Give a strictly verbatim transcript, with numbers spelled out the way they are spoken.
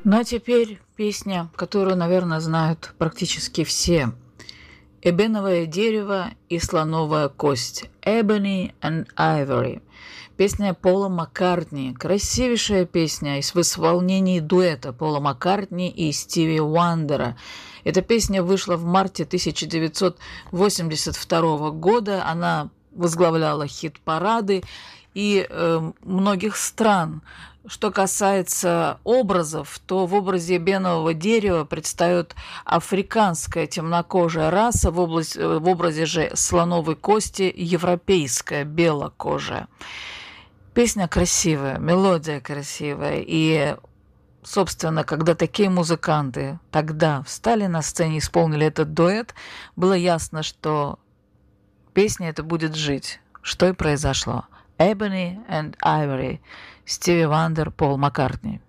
Ну а теперь песня, которую, наверное, знают практически все. «Эбеновое дерево и слоновая кость» «Ebony and Ivory». Песня Пола Маккартни, красивейшая песня в исполнении дуэта Пола Маккартни и Стиви Уандера. Эта песня вышла в марте тысяча девятьсот восемьдесят второго года, она возглавляла хит-парады и э, многих стран. Что касается образов, то в образе эбенового дерева предстает африканская темнокожая раса, в, область, в образе же слоновой кости европейская белокожая. Песня красивая, мелодия красивая, и, собственно, когда такие музыканты тогда встали на сцене и исполнили этот дуэт, было ясно, что песня эта будет жить, что и произошло. Ebony and Ivory, Стиви Вандер, Пол Маккартни.